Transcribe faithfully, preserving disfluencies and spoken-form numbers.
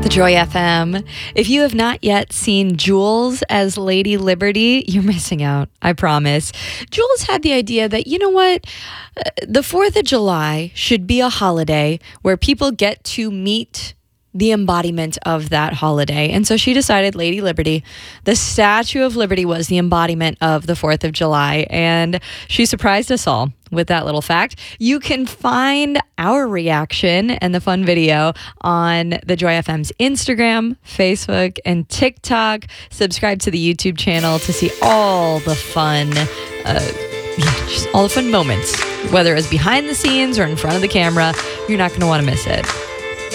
The Joy F M. If you have not yet seen Jules as Lady Liberty, you're missing out, I promise. Jules had the idea that, you know what? Uh, the fourth of July should be a holiday where people get to meet the embodiment of that holiday. And so she decided Lady Liberty, the Statue of Liberty, was the embodiment of the fourth of July. And she surprised us all with that little fact. You can find our reaction and the fun video on the Joy F M's Instagram, Facebook, and TikTok. Subscribe to the YouTube channel to see all the fun, uh, just all the fun moments, whether it's behind the scenes or in front of the camera. You're not going to want to miss it.